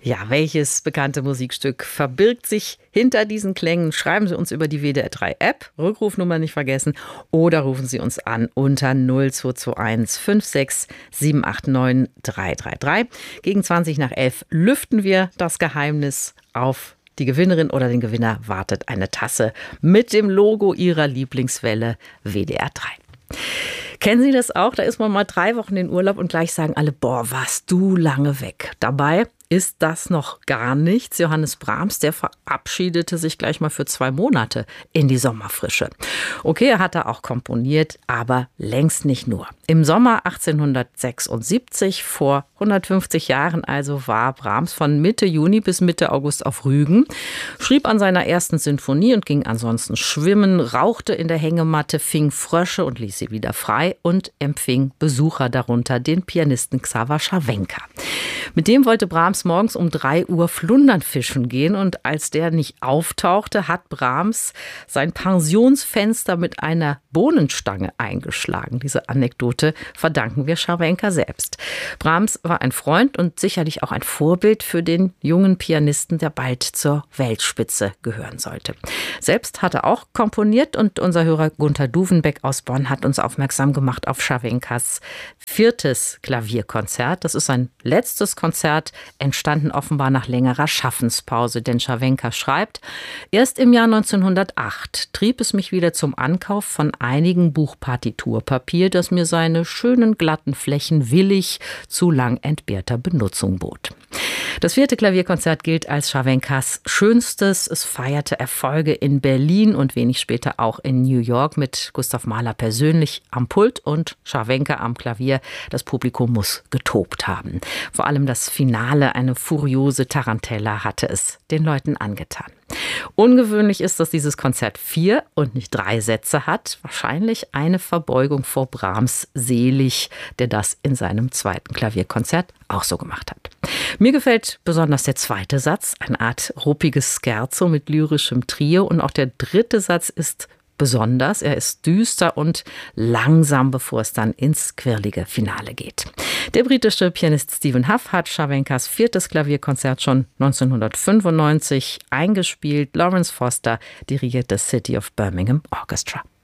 Ja, welches bekannte Musikstück verbirgt sich hinter diesen Klängen? Schreiben Sie uns über die WDR 3 App, Rückrufnummer nicht vergessen, oder rufen Sie uns an unter 0221 56 789 333. Gegen 20 nach 11 lüften wir das Geheimnis. Auf die Gewinnerin oder den Gewinner wartet eine Tasse mit dem Logo Ihrer Lieblingswelle WDR 3. Kennen Sie das auch? Da ist man mal 3 Wochen in Urlaub und gleich sagen alle, boah, warst du lange weg. Dabei ist das noch gar nichts. Johannes Brahms, der verabschiedete sich gleich mal für 2 Monate in die Sommerfrische. Okay, er hat da auch komponiert, aber längst nicht nur. Im Sommer 1876, vor 150 Jahren also, war Brahms von Mitte Juni bis Mitte August auf Rügen, schrieb an seiner ersten Sinfonie und ging ansonsten schwimmen, rauchte in der Hängematte, fing Frösche und ließ sie wieder frei und empfing Besucher, darunter den Pianisten Xaver Scharwenka. Mit dem wollte Brahms morgens um 3 Uhr Flundern fischen gehen und als der nicht auftauchte, hat Brahms sein Pensionsfenster mit einer Bohnenstange eingeschlagen. Diese Anekdote verdanken wir Scharwenka selbst. Brahms war ein Freund und sicherlich auch ein Vorbild für den jungen Pianisten, der bald zur Weltspitze gehören sollte. Selbst hat er auch komponiert und unser Hörer Gunther Duvenbeck aus Bonn hat uns aufmerksam gemacht auf Scharwenkas 4. Klavierkonzert. Das ist sein letztes Konzert, entstanden offenbar nach längerer Schaffenspause, denn Scharwenka schreibt, erst im Jahr 1908 trieb es mich wieder zum Ankauf von einigen Buchpartiturpapier, das mir seine schönen glatten Flächen willig zu lang entbehrter Benutzung bot. Das 4. Klavierkonzert gilt als Scharwenkas schönstes. Es feierte Erfolge in Berlin und wenig später auch in New York mit Gustav Mahler persönlich am Pult und Scharwenka am Klavier. Das Publikum muss getobt haben. Vor allem das Finale, eine furiose Tarantella, hatte es den Leuten angetan. Ungewöhnlich ist, dass dieses Konzert 4 und nicht 3 Sätze hat. Wahrscheinlich eine Verbeugung vor Brahms selig, der das in seinem 2. Klavierkonzert auch so gemacht hat. Mir gefällt besonders der 2. Satz, eine Art ruppiges Scherzo mit lyrischem Trio. Und auch der 3. Satz ist besonders. Er ist düster und langsam, bevor es dann ins quirlige Finale geht. Der britische Pianist Stephen Hough hat Scharwenkas 4. Klavierkonzert schon 1995 eingespielt. Lawrence Foster dirigiert das City of Birmingham Orchestra.